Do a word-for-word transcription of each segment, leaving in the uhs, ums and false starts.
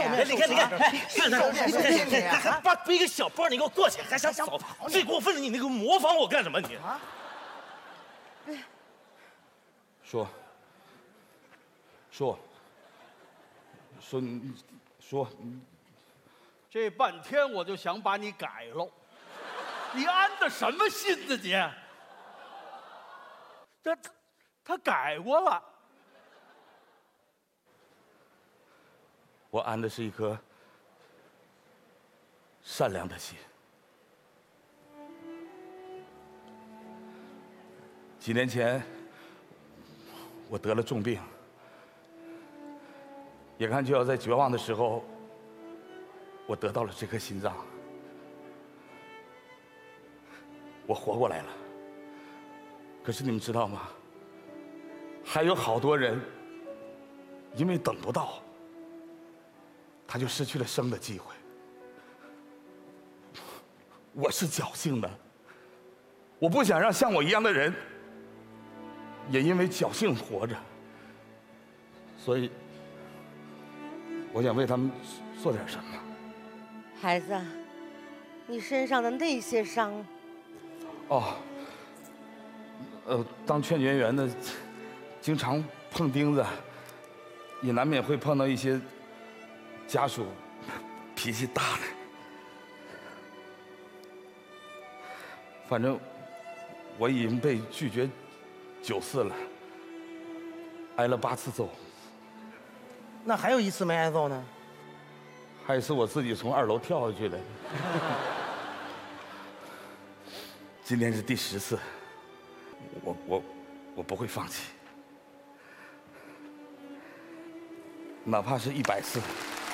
面，你看你看，哎，看看你，还把背个小包，你给我过去，还想走？最过分了，你那个模仿我干什么你？啊？ 说。说。说你，说。 这半天我就想把你改喽，你安的什么心呢你？这他他改过了。 我安的是一颗善良的心。几年前，我得了重病，眼看就要在绝望的时候，我得到了这颗心脏，我活过来了。可是你们知道吗？还有好多人因为等不到，他就失去了生的机会。我是侥幸的，我不想让像我一样的人也因为侥幸活着，所以我想为他们做点什么。 孩子，你身上的那些伤…… 哦，呃，当劝捐员的，经常碰钉子，也难免会碰到一些家属脾气大的。反正我已经被拒绝九次了，挨了八次揍。 那还有一次没挨揍呢？ 还有一次我自己从二楼跳下去了。今天是第十次，我我我不会放弃，哪怕是一百次、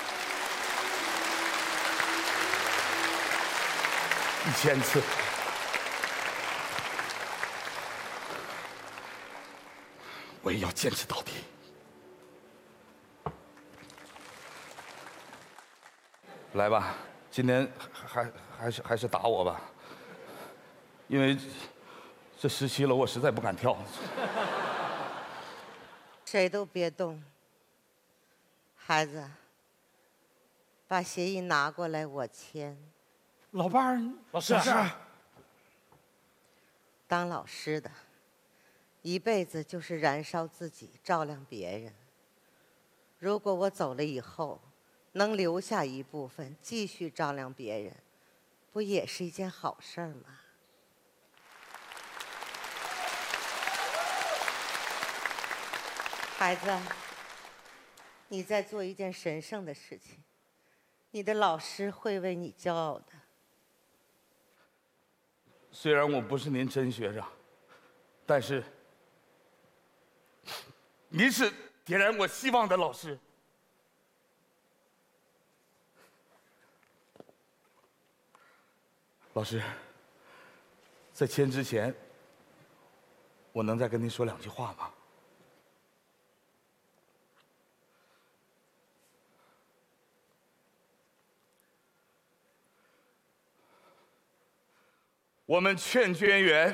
一千次。我也要坚持到底。来吧，今天还还还是还是打我吧，因为这十七楼我实在不敢跳。 谁都别动，孩子，把协议拿过来，我签。 老伴儿， 老师，是。 当老师的，一辈子就是燃烧自己，照亮别人。如果我走了以后，能留下一部分继续照亮别人，不也是一件好事儿吗？孩子，你在做一件神圣的事情，你的老师会为你骄傲的。 虽然我不是您真学长，但是您是点燃我希望的老师。老师，在签之前，我能再跟您说两句话吗？我们劝捐员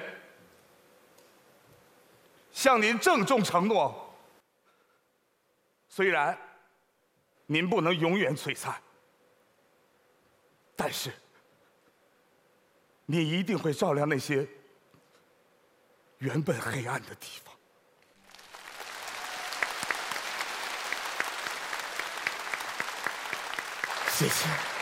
向您郑重承诺，虽然您不能永远璀璨，但是你一定会照亮那些原本黑暗的地方。谢谢。